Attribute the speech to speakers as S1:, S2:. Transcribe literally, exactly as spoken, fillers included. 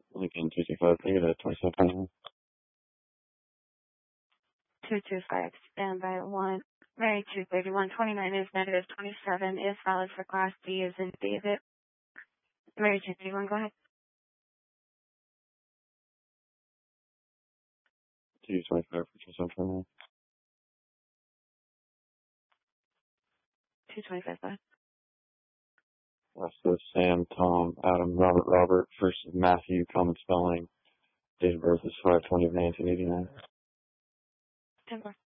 S1: Lincoln two two five Theta, twenty-seven.
S2: two two five, standby one. Mary two thirty-one, twenty-nine is negative, twenty-seven is valid for Class D is in David. Mary two thirty-one, go ahead.
S1: two twenty-five for twenty-seven.
S2: two twenty-five, go ahead.
S1: Rest of Sam, Tom, Adam, Robert, Robert, first is Matthew, common spelling. Date of birth is five twenty of nineteen eighty-nine.
S2: ten four.